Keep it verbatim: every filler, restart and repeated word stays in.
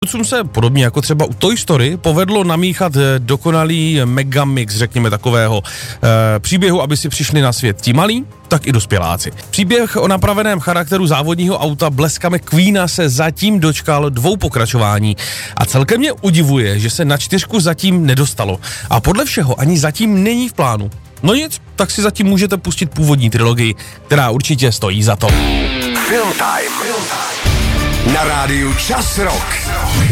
Tvůrcům se podobně jako třeba u Toy Story povedlo namíchat dokonalý megamix, řekněme takového e, příběhu, aby si přišli na svět ti malí, tak i dospěláci. Příběh o napraveném charakteru závodního auta Bleska McQueena se zatím dočkal dvou pokračování a celkem mě udivuje, že se na čtyřku zatím nedostalo a podle všeho ani zatím není v plánu. No nic, tak si zatím můžete pustit původní trilogii, která určitě stojí za to. Film Time. Na rádiu Čas Rock.